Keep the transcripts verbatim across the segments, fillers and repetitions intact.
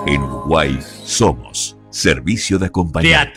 En Uruguay somos Servicio de Acompañantes.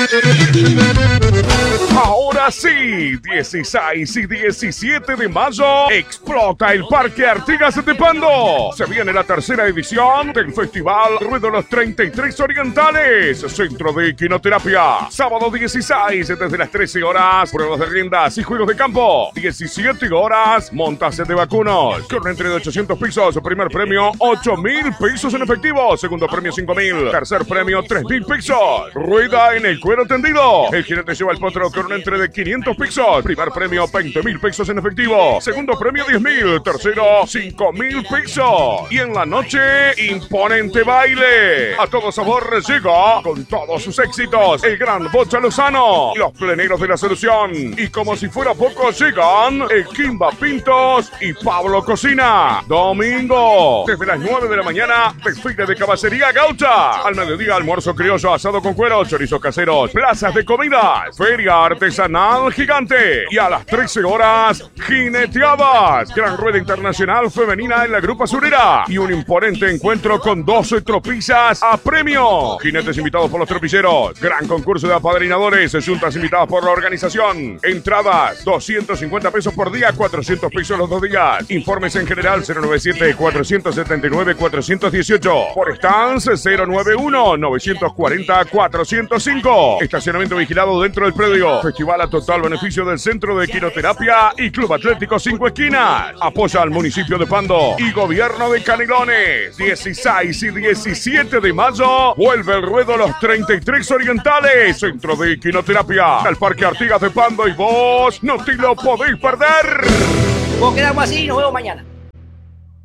Ahora sí, dieciséis y diecisiete de mayo, explota el Parque Artigas de Pando. Se viene la tercera edición del Festival Ruedo Los treinta y tres Orientales, Centro de Equinoterapia. Sábado dieciséis, desde las trece horas, pruebas de riendas y juegos de campo. diecisiete horas, montaje de vacunos. Con entre de ochocientos pesos, primer premio ocho mil pesos en efectivo, segundo premio cinco mil, tercer premio tres mil pesos. Rueda en el cuero tendido. El jinete lleva el potro con un entre de quinientos pesos. Primer premio veinte mil pesos en efectivo. Segundo premio diez mil. Tercero cinco mil pesos. Y en la noche, imponente baile. A todo sabor llega con todos sus éxitos el gran Bocha Lozano, los pleneros de la solución. Y como si fuera poco, llegan el Kimba Pintos y Pablo Cocina. Domingo, desde las nueve de la mañana, desfile de caballería gaucha. Al mediodía, almuerzo criollo, asado con cuero, chorizos caseros, plazas de comidas, feria artesanal gigante. Y a las trece horas, jineteadas. Gran rueda internacional femenina en la Grupa Surera. Y un imponente encuentro con doce tropillas a premio. Jinetes invitados por los tropilleros. Gran concurso de apadrinadores. Juntas invitadas por la organización. Entradas, doscientos cincuenta pesos por día, cuatrocientos pesos los dos días. Informes en general cero noventa y siete, cuatrocientos setenta y nueve, cuatrocientos dieciocho. Por stands cero noventa y uno, novecientos cuarenta, cuatrocientos cinco. Estacionamiento vigilado dentro del predio. Festival a total beneficio del Centro de Equinoterapia y Club Atlético Cinco Esquinas. Apoya al municipio de Pando y Gobierno de Canelones. dieciséis y diecisiete de mayo vuelve el ruedo Los treinta y tres Orientales, Centro de Equinoterapia, al Parque Artigas de Pando, y vos no te lo podéis perder. Vos quedamos así y nos vemos mañana.